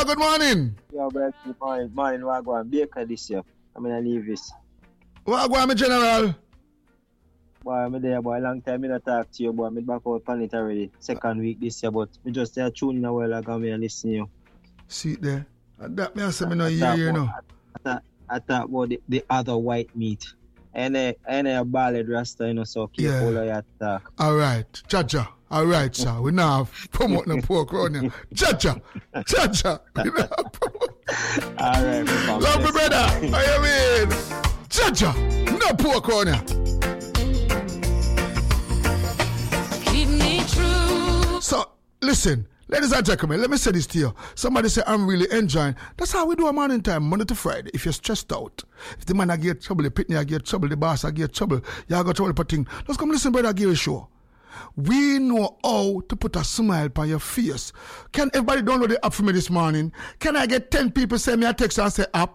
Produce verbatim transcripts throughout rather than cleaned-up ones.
Hello, good morning. Yo, bro, good morning. Morning, Wagwan. Baker this year. I'm going to leave this. Wagwan, my general. Boy, I'm there, boy. Long time I don't talk to you, boy. I'm back out on it already. Second week this year, but I just stay tuning a while ago and listen to you. See it there. That me I say me no hear you know. I thought, I thought about the, the other white meat. And I and a ballad rasta, you know, so keep Yeah. all of your talk. All right, Chacha. All right, sir. We now promote no pork around here. Chacha. Chacha. We now promote. All right, my Love me, brother. I mean, Chacha. No pork around here. Keep me true. So, listen. Ladies and gentlemen, let me say this to you. Somebody say, I'm really enjoying. That's how we do a morning time, Monday to Friday. If you're stressed out, if the man I get trouble, the pitney I get trouble, the boss I get trouble, you got trouble for thing. Just come listen, brother Gary Show. We know how to put a smile on your face. Can everybody download the app for me this morning? Can I get ten people send me a text and say app?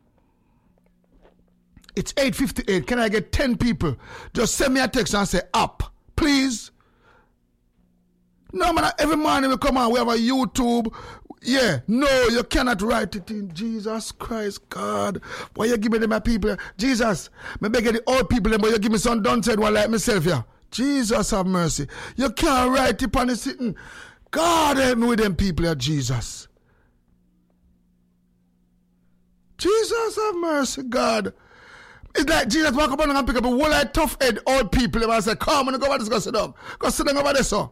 It's eight fifty-eight. Can I get ten people? Just send me a text and say app, please. No, man, every morning we come on, we have a YouTube. Yeah, no, you cannot write it in. Jesus Christ, God. Why you give me them my people? Jesus, me beg the old people, but you give me some done said one like myself, yeah. Jesus have mercy. You can't write it on the sitting. God help me with them people, yeah, Jesus. Jesus have mercy, God. It's like Jesus walk up and pick up a whole like tough head old people and say, come on, go over this, go sit down. Go sit down over there, so.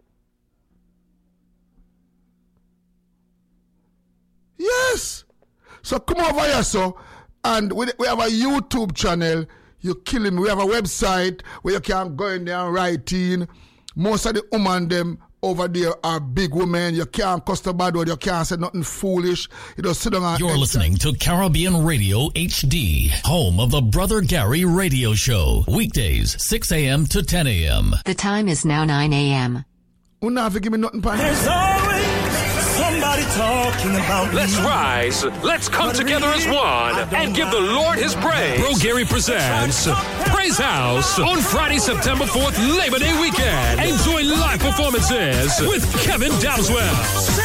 Yes. So come over here, so. And we, we have a YouTube channel. You kill him. We have a website where you can go in there and write in. Most of the women them over there are big women. You can't cuss the bad word. You can't say nothing foolish. You just sit down and You're listening to Caribbean Radio H D, home of the Brother Gary Radio Show. Weekdays, six a.m. to ten a.m. The time is now nine a.m. You not give me nothing, pan. There's always somebody talking about Let's me. rise. Let's come together as one and give the Lord his praise. Bro Gary presents Praise House on Friday, September fourth, Labor Day weekend. Enjoy live performances with Kevin Dowswell.